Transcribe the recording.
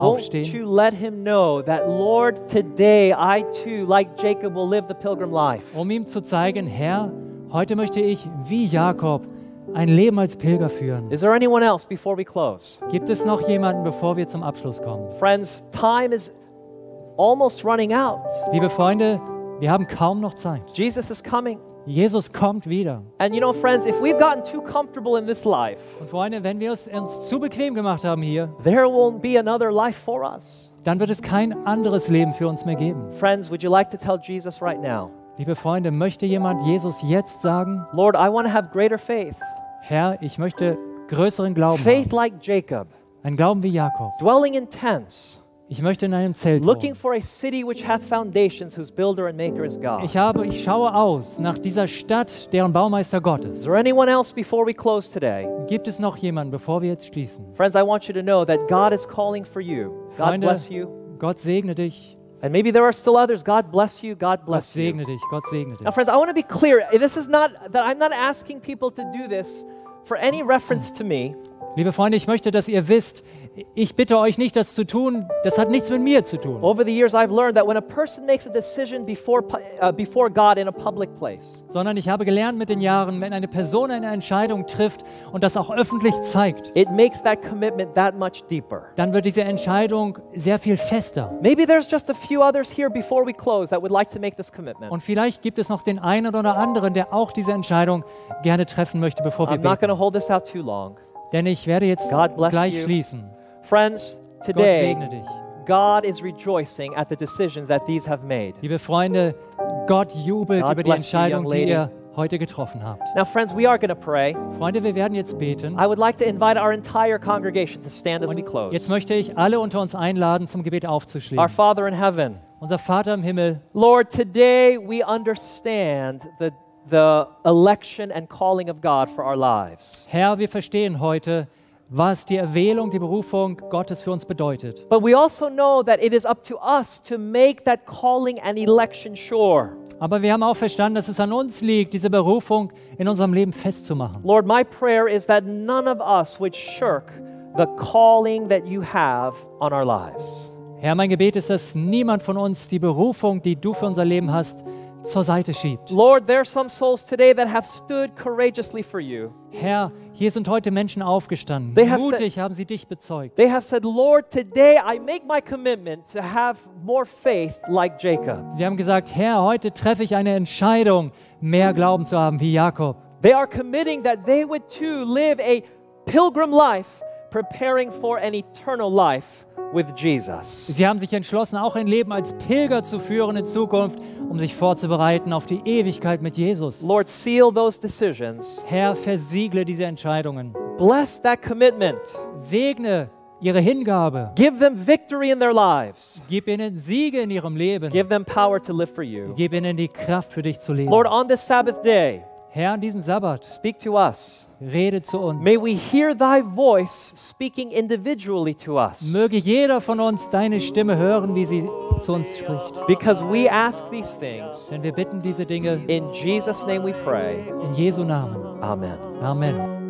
aufstehen. you let him know that, Lord, today I too, like Jacob, will live the pilgrim life. Ihm zu zeigen, Herr, heute möchte ich wie Jakob ein Leben als Pilger führen. Is there anyone else before we close? Gibt es noch jemanden, bevor wir zum Abschluss kommen? Friends, time is almost running out. Liebe Freunde, wir haben kaum noch Zeit. Jesus is coming. Jesus kommt wieder. And you know, friends, if we've gotten too comfortable in this life, Und Freunde, wenn wir es uns zu bequem gemacht haben hier, there won't be another life for us. dann wird es kein anderes Leben für uns mehr geben. Friends, would you like to tell Jesus right now, Liebe Freunde, möchte jemand Jesus jetzt sagen, Lord, I want to have greater faith. Herr, ich möchte größeren Glauben Faith haben. like Jacob, Ein Glauben wie Jakob. dwelling in tents, Ich möchte in einem Zelt looking wohnen. for a city which hath foundations, whose builder and maker is God. Ich schaue aus nach dieser Stadt, deren Baumeister Gott Is ist. there anyone else before we close today? Gibt es noch jemanden, bevor wir jetzt schließen? Friends, I want you to know that God is calling for you. God Freunde, bless you. Gott segne dich. And maybe there are still others. God bless you. God Gott bless you. segne dich. Gott segne dich. Now, friends, I want to be clear. This is not that I'm not asking people to do this for any reference to me. Liebe Freunde, ich möchte, dass ihr wisst, ich bitte euch nicht, das zu tun. Das hat nichts mit mir zu tun. Over the years, I've learned that when a person makes a decision before God in a public place, Sondern ich habe gelernt mit den Jahren, wenn eine Person eine Entscheidung trifft und das auch öffentlich zeigt, it makes that commitment that much deeper. dann wird diese Entscheidung sehr viel fester. Maybe there's just a few others here before we close that would like to make this commitment. Und vielleicht gibt es noch den einen oder anderen, der auch diese Entscheidung gerne treffen möchte, bevor wir I'm not going beten. to hold this out too long. Denn ich werde jetzt God bless gleich you. schließen. Friends, Gott today, segne dich. God is rejoicing at the decisions that these have made. Liebe Freunde, Gott jubelt God über die bless you, Entscheidung, young die lady. ihr heute getroffen habt. Now, friends, we are going to pray. Freunde, wir werden jetzt beten. I would like to invite our entire congregation to stand as we close. Jetzt möchte ich alle unter uns einladen, zum Gebet Our aufzuschließen. Father in heaven, Unser Vater im Himmel, Lord, today we understand the election and calling of God for our lives. Herr, wir verstehen heute, was die Erwählung, die Berufung Gottes für uns bedeutet. But we also know that it is up to us to make that calling and election sure. Aber wir haben auch verstanden, dass es an uns liegt, diese Berufung in unserem Leben festzumachen. Lord, my prayer is that none of us would shirk the calling that you have on our lives. Herr, mein Gebet ist, dass niemand von uns die Berufung, die du für unser Leben hast, zur Seite schiebt. Lord, there are some souls today that have stood courageously for you. Herr, hier sind heute Menschen aufgestanden. They have Mutig haben sie dich bezeugt. They have said, Lord, today I make my commitment to have more faith like Jacob. Sie haben gesagt, Herr, heute treffe ich eine Entscheidung, mehr Glauben zu haben wie Jakob. They are committing that they would too live a pilgrim life, preparing for an eternal life with Jesus. Sie haben sich entschlossen, auch ein Leben als Pilger zu führen in Zukunft, um sich vorzubereiten auf die Ewigkeit mit Jesus. Lord, seal those decisions. Herr, versiegle diese Entscheidungen. Bless that commitment. Segne ihre Hingabe. Give them victory in their lives. Gib ihnen Siege in ihrem Leben. Give them power to live for you. Gib ihnen die Kraft für dich zu leben. Lord, on this Sabbath day, Herr, an diesem Sabbat, speak to us. rede zu uns. May we hear thy voice speaking individually to us. Möge jeder von uns deine Stimme hören, wie sie zu uns spricht. Because we ask these things. Denn wir bitten diese Dinge In Jesus' name we pray. in Jesu Namen. Amen. Amen.